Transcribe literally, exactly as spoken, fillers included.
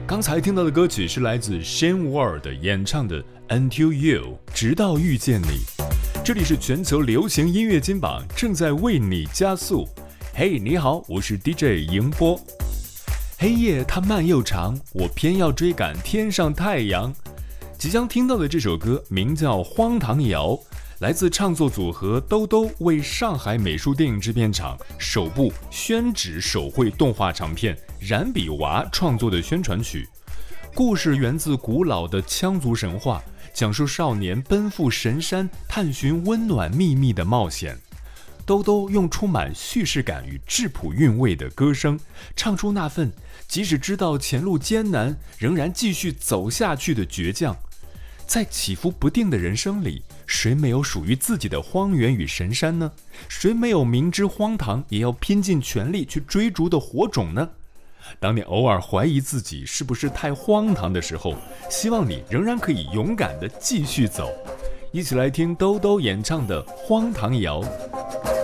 刚才听到的歌曲是来自 Shane Ward 演唱的 Until You 直到遇见你。这里是全球流行音乐金榜，正在为你加速。嘿、hey, 你好，我是 D J 迎波。黑夜它慢又长，我偏要追赶天上太阳。即将听到的这首歌名叫《荒唐谣》，来自唱作组合兜兜为上海美术电影制片厂首部宣纸手绘动画长片《染笔娃》创作的宣传曲。故事源自古老的羌族神话，讲述少年奔赴神山探寻温暖秘密的冒险。兜兜用充满叙事感与质朴韵味的歌声，唱出那份即使知道前路艰难，仍然继续走下去的倔强。在起伏不定的人生里，谁没有属于自己的荒原与神山呢？谁没有明知荒唐也要拼尽全力去追逐的火种呢？当你偶尔怀疑自己是不是太荒唐的时候，希望你仍然可以勇敢地继续走。一起来听兜兜演唱的《荒唐谣》。